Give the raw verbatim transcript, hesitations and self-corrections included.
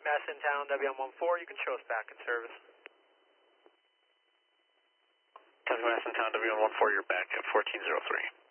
Gas in town, W M one four, you can show us back in service. W S in town, W M one four, you're back at fourteen oh three.